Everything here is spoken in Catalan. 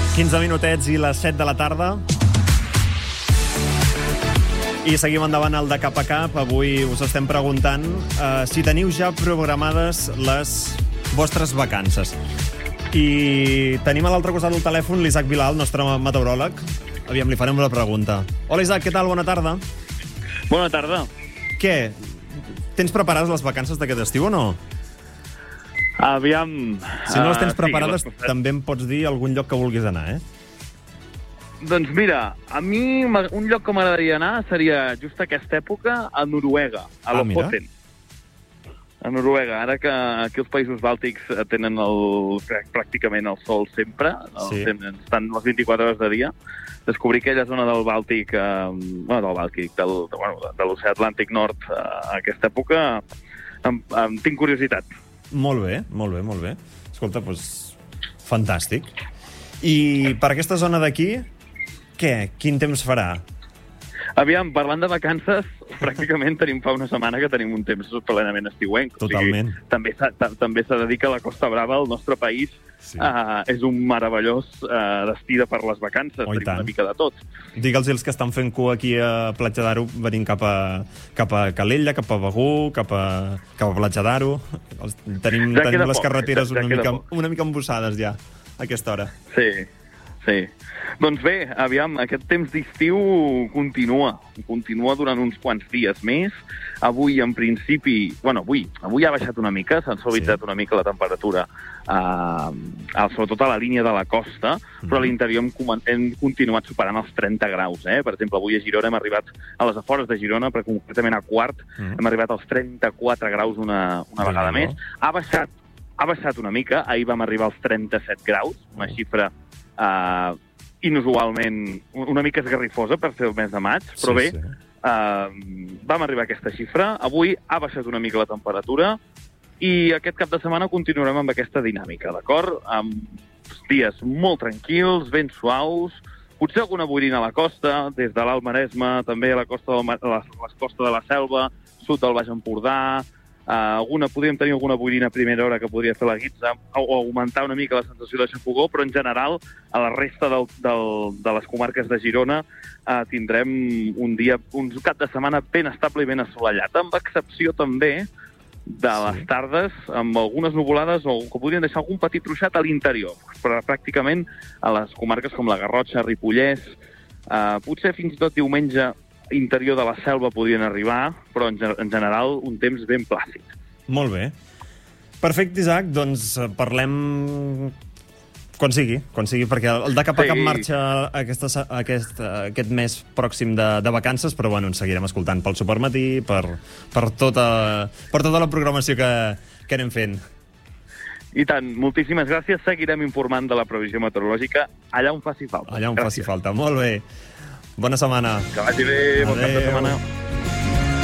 15 minutets i les 7 de la tarda. I seguim endavant al de Cap a Cap. Avui us estem preguntant si teniu ja programades les vostres vacances. I tenim a l'altre costat del telèfon l'Isaac Vilà, el nostre meteoròleg. Aviam, li farem una pregunta. Hola, Isaac, què tal? Bona tarda. Bona tarda. Què? Tens preparades les vacances d'aquest estiu o no? Aviam... Si no les tens preparades, també em pots dir algun lloc que vulguis anar, Doncs mira, a mi un lloc que m'agradaria anar seria just aquesta època a Noruega, a Lofoten. A Noruega, ara que aquí els països bàltics tenen pràcticament el sol sempre, estan les 24 hores de dia, descobrir aquella zona del Bàltic, de l'oceà Atlàntic Nord a aquesta època, tinc curiositat. Molt bé, molt bé, molt bé. Escolta, doncs, fantàstic. I per aquesta zona d'aquí, què? Quin temps farà? Aviam, parlant de vacances, pràcticament tenim fa una setmana que tenim un temps plenament estiuenc. Totalment. O sigui, també s'ha de dir que la Costa Brava, el nostre país, és un meravellós destí per les vacances. Tenim una mica de tot. Digue'ls els que estan fent cua aquí a Platja d'Aro, venint cap a Calella, cap a Begur, cap a Platja d'Aro. Tenim les carreteres una mica embussades ja, a aquesta hora. Sí. Doncs bé, aviam, aquest temps d'estiu continua durant uns quants dies més. Avui, en principi... avui ha baixat una mica, s'ha suavitzat una mica la temperatura, sobretot a la línia de la costa, però a l'interior hem continuat superant els 30 graus. Per exemple, avui a Girona hem arribat a les afores de Girona, però concretament a Quart, hem arribat als 34 graus una vegada més. Ha baixat una mica, ahir vam arribar als 37 graus, una xifra inusualment una mica esgarrifosa per ser el mes de maig, però bé, vam arribar a aquesta xifra. Avui ha baixat una mica la temperatura i aquest cap de setmana continuarem amb aquesta dinàmica, d'acord? Amb dies molt tranquils, ben suaus, potser alguna boirina a la costa, des de l'Alt Maresme, també a la costa de la Selva, sud del Baix Empordà. Podríem tenir alguna boirina a primera hora que podria fer la guitza o augmentar una mica la sensació de xafogó, però en general a la resta de les comarques de Girona tindrem un cap de setmana ben estable i ben assolellat, amb excepció també de les tardes, amb algunes nuvolades o que podrien deixar algun petit ruixat a l'interior, però pràcticament a les comarques com la Garrotxa, Ripollès, potser fins i tot diumenge interior de la Selva podrien arribar, però en general un temps ben plàcid. Molt bé. Perfecte, Isaac, doncs parlem quan sigui, perquè el de Cap a Cap marxa aquest mes pròxim de vacances, però bueno, ens seguirem escoltant pel Supermatí, per tota la programació que anem fent. I tant, moltíssimes gràcies. Seguirem informant de la previsió meteorològica allà on faci falta. Allà on faci falta, molt bé. Bona setmana. Que vagi bé, bon cap de setmana.